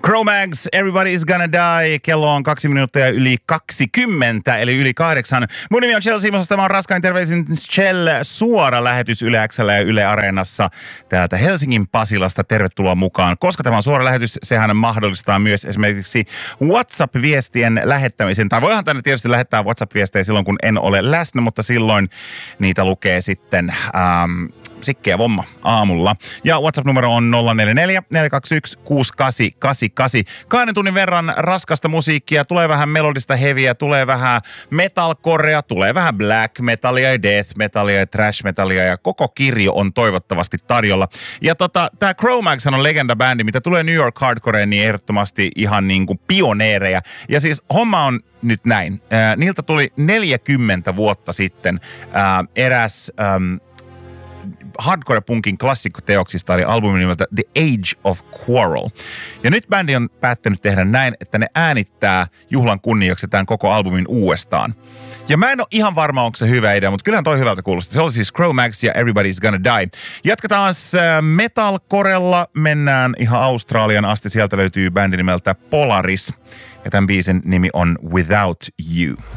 Cro-Mags, Everybody's Gonna Die. Kello on 2 minuuttia yli 20, eli yli 8. Mun nimi on Chell Simons, tämä on Raskain terveisin Chell, suora lähetys Yle X:llä ja Yle Areenassa täältä Helsingin Pasilasta. Tervetuloa mukaan. Koska tämä on suora lähetys, sehän mahdollistaa myös esimerkiksi WhatsApp-viestien lähettämisen. Tai voihan tänne tietysti lähettää WhatsApp-viestejä silloin, kun en ole läsnä, mutta silloin niitä lukee sitten Sikkeä Vomma aamulla. Ja WhatsApp-numero on 044 421 6888. 2 tunnin verran raskasta musiikkia, tulee vähän melodista heviä, tulee vähän metalcorea, tulee vähän black metalia ja death metalia ja trash metalia ja koko kirjo on toivottavasti tarjolla. Ja tää Cro-Mags on legendabändi, mitä tulee New York hardcoreen, niin ehdottomasti ihan niinku pioneereja. Ja siis homma on nyt näin. Niiltä tuli 40 vuotta sitten eräs hardcore-punkin klassikkoteoksista oli albumi nimeltä The Age of Quarrel. Ja nyt bändi on päättänyt tehdä näin, että ne äänittää juhlan kunniaksi tämän koko albumin uudestaan. Ja mä en ole ihan varma, onko se hyvä idea, mutta kyllähän toi hyvältä kuulosti. Se oli siis Cro-Mags ja Everybody's Gonna Die. Jatketaan metalcorella, mennään ihan Australian asti. Sieltä löytyy bändi nimeltä Polaris. Ja tämän biisin nimi on Without You.